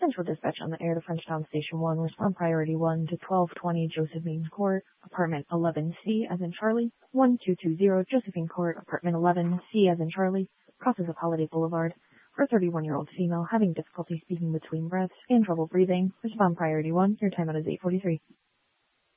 Central Dispatch on the air to Frenchtown Station 1. Respond priority 1 to 1220 Josephine Court, apartment 11C as in Charlie. 1220 Josephine Court, apartment 11C as in Charlie. Crosses of Holiday Boulevard. For a 31-year-old female having difficulty speaking between breaths and trouble breathing. Respond priority 1. Your timeout is 8:43.